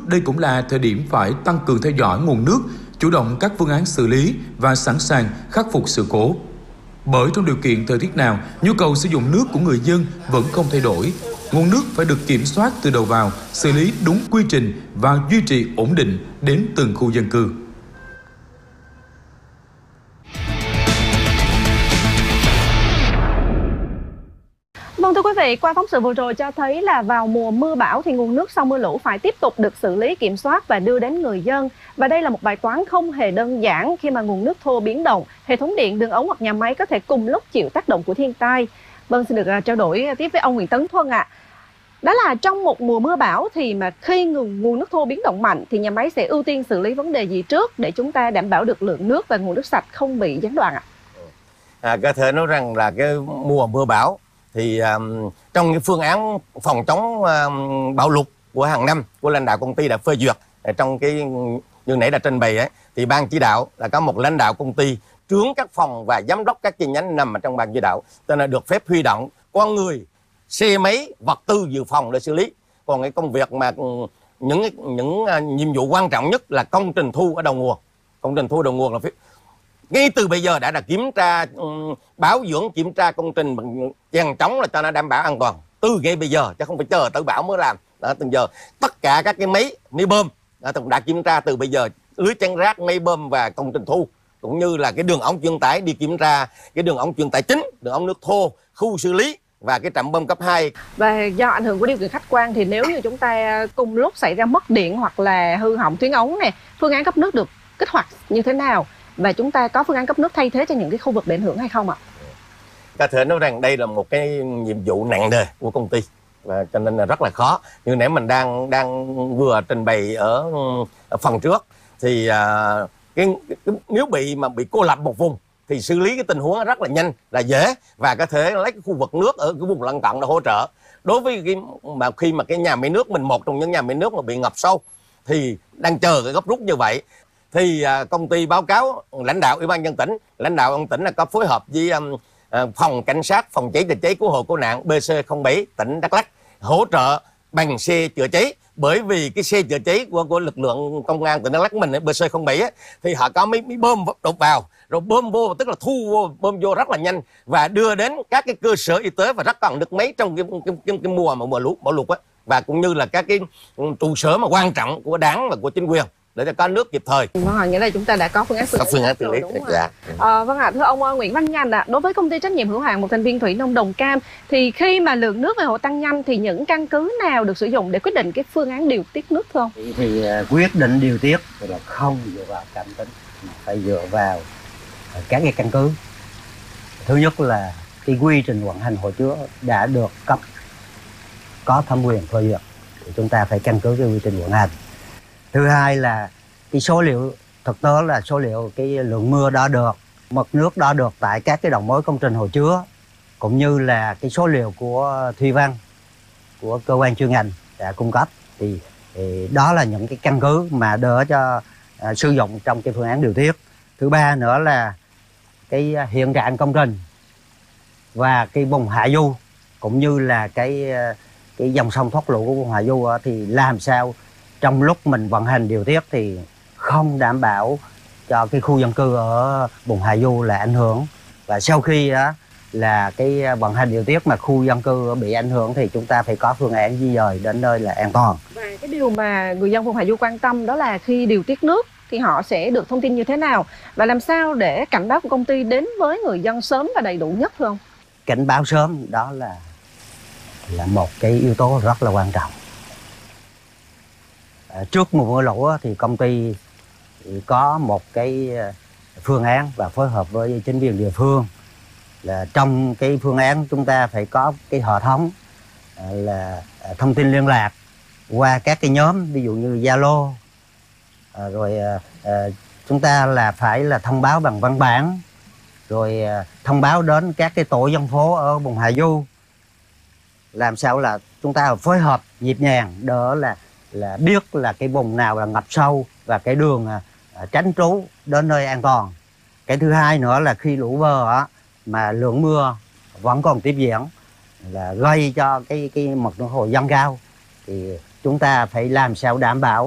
đây cũng là thời điểm phải tăng cường theo dõi nguồn nước, chủ động các phương án xử lý và sẵn sàng khắc phục sự cố. Bởi trong điều kiện thời tiết nào, nhu cầu sử dụng nước của người dân vẫn không thay đổi. Nguồn nước phải được kiểm soát từ đầu vào, xử lý đúng quy trình và duy trì ổn định đến từng khu dân cư. Vâng, thưa quý vị, qua phóng sự vừa rồi cho thấy là vào mùa mưa bão thì nguồn nước sau mưa lũ phải tiếp tục được xử lý, kiểm soát và đưa đến người dân. Và đây là một bài toán không hề đơn giản khi mà nguồn nước thô biến động, hệ thống điện, đường ống hoặc nhà máy có thể cùng lúc chịu tác động của thiên tai. Vâng, xin được trao đổi tiếp với ông Nguyễn Tấn Thuân ạ. Đó là trong một mùa mưa bão thì mà khi nguồn nước thô biến động mạnh thì nhà máy sẽ ưu tiên xử lý vấn đề gì trước để chúng ta đảm bảo được lượng nước và nguồn nước sạch không bị gián đoạn ạ? Có thể nói rằng là cái mùa mưa bão thì trong cái phương án phòng chống bão lụt của hàng năm của lãnh đạo công ty đã phê duyệt trong cái như nãy đã trình bày ấy, thì ban chỉ đạo là có một lãnh đạo công ty, trưởng các phòng và giám đốc các chi nhánh nằm ở trong ban chỉ đạo, cho nên được phép huy động con người, xe máy, vật tư dự phòng để xử lý. Còn cái công việc mà những nhiệm vụ quan trọng nhất là công trình thu ở đầu nguồn. Công trình thu đầu nguồn là ngay từ bây giờ đã kiểm tra, bảo dưỡng, kiểm tra công trình bằng chèn chống là cho nó đảm bảo an toàn từ ngay bây giờ, chứ không phải chờ tới bão mới làm. Đó, từng giờ tất cả các cái máy bơm đã kiểm tra từ bây giờ, lưới chắn rác, máy bơm và công trình thu, cũng như là cái đường ống truyền tải đi kiểm tra cái đường ống truyền tải chính, đường ống nước thô, khu xử lý và cái trạm bơm cấp 2. Và do ảnh hưởng của điều kiện khách quan thì nếu như chúng ta cùng lúc xảy ra mất điện hoặc là hư hỏng tuyến ống này, phương án cấp nước được kích hoạt như thế nào? Và chúng ta có phương án cấp nước thay thế cho những cái khu vực bị ảnh hưởng hay không ạ? Có thể nói rằng đây là một cái nhiệm vụ nặng nề của công ty, và cho nên là rất là khó. Như nãy mình đang vừa trình bày ở phần trước thì nếu bị cô lập một vùng thì xử lý cái tình huống rất là nhanh, là dễ, và có thể lấy cái khu vực nước ở cái vùng lân cận để hỗ trợ. Đối với khi mà cái nhà máy nước mình, một trong những nhà máy nước mà bị ngập sâu thì đang chờ cái gấp rút như vậy, thì công ty báo cáo lãnh đạo Ủy ban nhân tỉnh, lãnh đạo ông tỉnh là có phối hợp với phòng cảnh sát phòng cháy chữa cháy cứu hộ cứu nạn BC07 tỉnh Đắk Lắk hỗ trợ bằng xe chữa cháy. Bởi vì cái xe chữa cháy của lực lượng công an tỉnh Đắk Lắk mình BC07 ấy, thì họ có mấy bơm đột vào rồi bơm vô, tức là thu vô, bơm vô rất là nhanh và đưa đến các cái cơ sở y tế và rất cần nước máy trong cái mùa bão lụt á, và cũng như là các cái trụ sở mà quan trọng của đảng và của chính quyền để cho có nước kịp thời. Vâng, nghĩa là chúng ta đã có phương án xử lý. Dạ. Vâng ạ, thưa ông Nguyễn Văn Nhanh ạ, đối với công ty trách nhiệm hữu hạn một thành viên thủy nông Đồng Cam thì khi mà lượng nước về hồ tăng nhanh thì những căn cứ nào được sử dụng để quyết định cái phương án điều tiết nước thưa ông? Thì quyết định điều tiết là không dựa vào cảm tính, mà phải dựa vào các cái căn cứ. Thứ nhất là cái quy trình vận hành hồ chứa đã được cấp có thẩm quyền phê duyệt thì chúng ta phải căn cứ cái quy trình vận hành. Thứ hai là cái số liệu thực tế là số liệu cái lượng mưa đo được, mực nước đo được tại các cái đầu mối công trình hồ chứa, cũng như là cái số liệu của thủy văn của cơ quan chuyên ngành đã cung cấp, thì đó là những cái căn cứ mà đỡ cho sử dụng trong cái phương án điều tiết. Thứ ba nữa là cái hiện trạng công trình và cái vùng hạ du, cũng như là cái dòng sông thoát lũ của vùng hạ du thì làm sao trong lúc mình vận hành điều tiết thì không đảm bảo cho cái khu dân cư ở vùng hạ du là ảnh hưởng. Và sau khi đó là cái vận hành điều tiết mà khu dân cư bị ảnh hưởng thì chúng ta phải có phương án di dời đến nơi là an toàn. Và cái điều mà người dân vùng hạ du quan tâm đó là khi điều tiết nước thì họ sẽ được thông tin như thế nào và làm sao để cảnh báo của công ty đến với người dân sớm và đầy đủ nhất thưa ông? Cảnh báo sớm đó là một cái yếu tố rất là quan trọng. Trước mùa mưa lũ thì công ty có một cái phương án và phối hợp với chính quyền địa phương, là trong cái phương án chúng ta phải có cái hệ thống là thông tin liên lạc qua các cái nhóm, ví dụ như Zalo, rồi chúng ta là phải là thông báo bằng văn bản, rồi thông báo đến các cái tổ dân phố ở vùng hạ du, làm sao là chúng ta phối hợp nhịp nhàng đỡ là biết là cái vùng nào là ngập sâu và cái đường tránh trú đến nơi an toàn. Cái thứ hai nữa là khi lũ về mà lượng mưa vẫn còn tiếp diễn là gây cho cái mực nước hồ dâng cao thì chúng ta phải làm sao đảm bảo